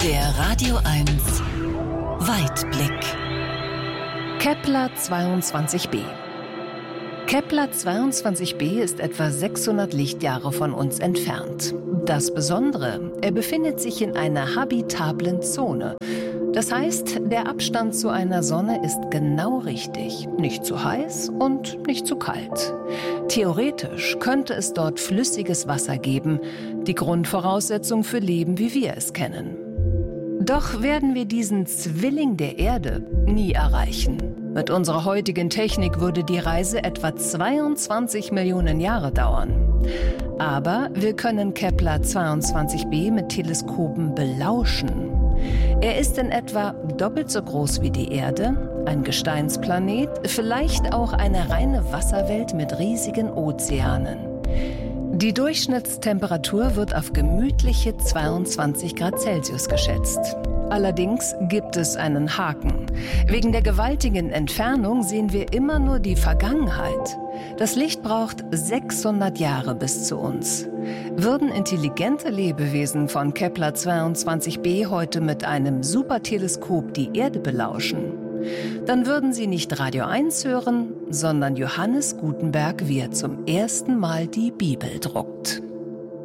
Der Radio 1 Weitblick. Kepler 22b. Kepler 22b ist etwa 600 Lichtjahre von uns entfernt. Das Besondere, er befindet sich in einer habitablen Zone. Das heißt, der Abstand zu einer Sonne ist genau richtig. Nicht zu heiß und nicht zu kalt. Theoretisch könnte es dort flüssiges Wasser geben, die Grundvoraussetzung für Leben, wie wir es kennen. Doch werden wir diesen Zwilling der Erde nie erreichen. Mit unserer heutigen Technik würde die Reise etwa 22 Millionen Jahre dauern. Aber wir können Kepler 22b mit Teleskopen belauschen. Er ist in etwa doppelt so groß wie die Erde, ein Gesteinsplanet, vielleicht auch eine reine Wasserwelt mit riesigen Ozeanen. Die Durchschnittstemperatur wird auf gemütliche 22 Grad Celsius geschätzt. Allerdings gibt es einen Haken. Wegen der gewaltigen Entfernung sehen wir immer nur die Vergangenheit. Das Licht braucht 600 Jahre bis zu uns. Würden intelligente Lebewesen von Kepler 22b heute mit einem Superteleskop die Erde belauschen, dann würden sie nicht Radio 1 hören, sondern Johannes Gutenberg, wie er zum ersten Mal die Bibel druckt.